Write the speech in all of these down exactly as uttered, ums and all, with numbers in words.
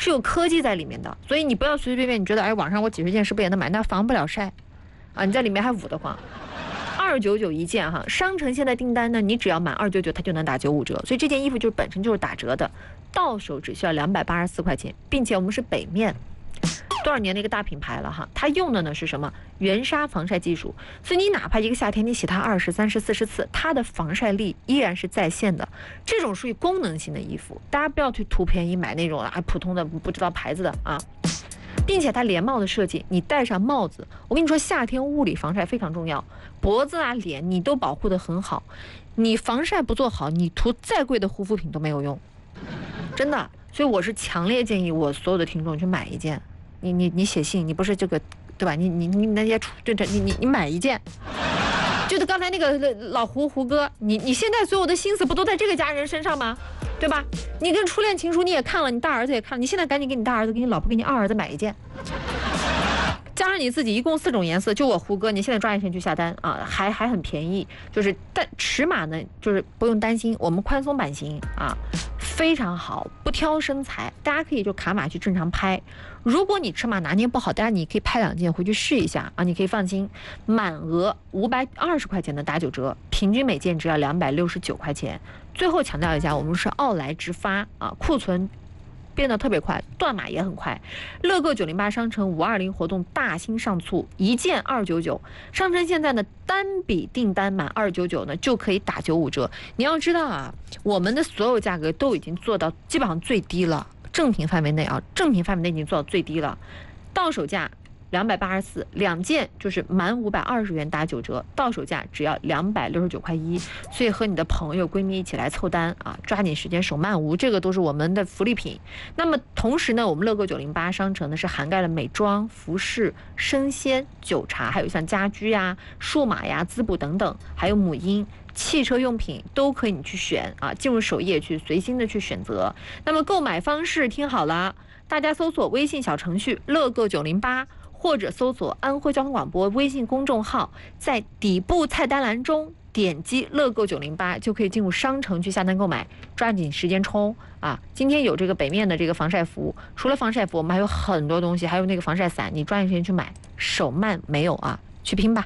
是有科技在里面的，所以你不要随随便便，你觉得哎，网上我几十件是不是也能买？那防不了晒啊，你在里面还捂得慌。二九九一件哈，商城现在订单呢，你只要满二九九，它就能打九五折，所以这件衣服就是本身就是打折的，到手只需要两百八十四块钱，并且我们是北面。多少年的一个大品牌了哈，它用的呢是什么原纱防晒技术，所以你哪怕一个夏天你洗它二十三十四十次，它的防晒力依然是在线的。这种属于功能性的衣服，大家不要去图便宜买那种啊普通的不知道牌子的啊，并且它连帽的设计，你戴上帽子，我跟你说夏天物理防晒非常重要，脖子啊脸你都保护得很好，你防晒不做好，你涂再贵的护肤品都没有用，真的。所以我是强烈建议我所有的听众去买一件。你你你写信，你不是这个对吧？你你你那些出对对，你你你买一件，就是刚才那个老胡胡哥，你你现在所有的心思不都在这个家人身上吗？对吧？你跟初恋情书你也看了，你大儿子也看了，你现在赶紧给你大儿子、给你老婆、给你二儿子买一件，加上你自己，一共四种颜色，就我胡歌，你现在抓紧时间去下单啊，还还很便宜，就是但尺码呢，就是不用担心，我们宽松版型啊。非常好，不挑身材，大家可以就卡码去正常拍。如果你尺码拿捏不好，大家你可以拍两件回去试一下啊，你可以放心。满额五百二十块钱的打九折，平均每件只要两百六十九块钱。最后强调一下，我们是奥莱直发啊，库存变得特别快，断码也很快。乐购九零八商城五二零活动大新上促，一件二九九。商城现在呢，单笔订单满二九九呢就可以打九五折。你要知道啊，我们的所有价格都已经做到基本上最低了，正品范围内啊，正品范围内已经做到最低了，到手价两百八十四，两件就是满五百二十元打九折，到手价只要两百六十九块一。所以和你的朋友闺蜜一起来凑单啊，抓紧时间手慢无，这个都是我们的福利品。那么同时呢，我们乐购九零八商城呢是涵盖了美妆、服饰、生鲜、酒茶，还有像家居呀、数码呀、滋补等等，还有母婴、汽车用品都可以你去选啊，进入首页去随心的去选择。那么购买方式听好了，大家搜索微信小程序乐购九零八。或者搜索安徽交通广播微信公众号，在底部菜单栏中点击乐购九零八就可以进入商城去下单购买，抓紧时间冲啊！今天有这个北面的这个防晒服，除了防晒服我们还有很多东西，还有那个防晒伞，你抓紧时间去买，手慢没有啊，去拼吧。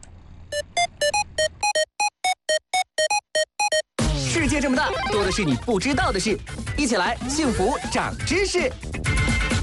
世界这么大，多的是你不知道的事，一起来幸福长知识。